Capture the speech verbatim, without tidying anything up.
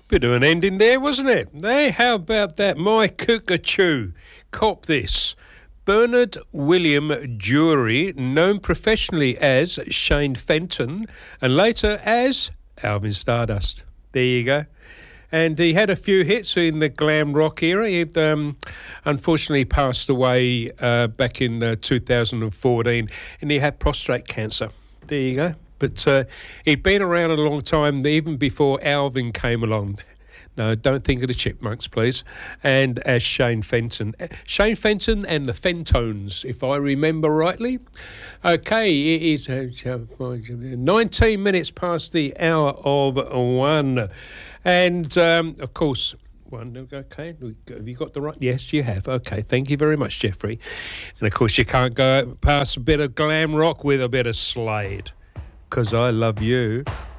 Bit of an ending there, wasn't it? Hey, how about that? My cockatoo. Cop this. Bernard William Jury, known professionally as Shane Fenton and later as Alvin Stardust. There you go. And he had a few hits in the glam rock era. He um, unfortunately passed away uh, back in uh, two thousand fourteen, and he had prostate cancer. There you go. But uh, he'd been around a long time, even before Alvin came along. No, don't think of the Chipmunks, please. And as Shane Fenton. Shane Fenton and the Fentones, if I remember rightly. Okay, it is uh, nineteen minutes past the hour of one. And, um, of course... One, okay, have you got the right? Yes, you have. Okay, thank you very much, Jeffrey. And, of course, you can't go past a bit of glam rock with a bit of Slade. Because I love you